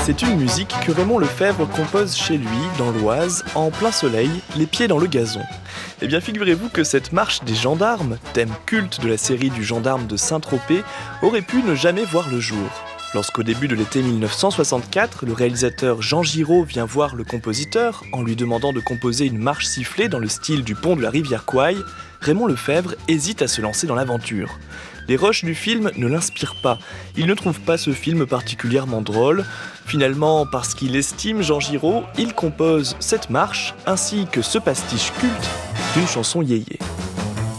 C'est une musique que Raymond Lefebvre compose chez lui, dans l'Oise, en plein soleil, les pieds dans le gazon. Eh bien, figurez-vous que cette marche des gendarmes, thème culte de la série du gendarme de Saint-Tropez, aurait pu ne jamais voir le jour. Lorsqu'au début de l'été 1964, le réalisateur Jean Giraud vient voir le compositeur en lui demandant de composer une marche sifflée dans le style du pont de la rivière Kouai, Raymond Lefebvre hésite à se lancer dans l'aventure. Les rushs du film ne l'inspirent pas. Il ne trouve pas ce film particulièrement drôle. Finalement, parce qu'il estime Jean Giraud, il compose cette marche ainsi que ce pastiche culte d'une chanson yéyé.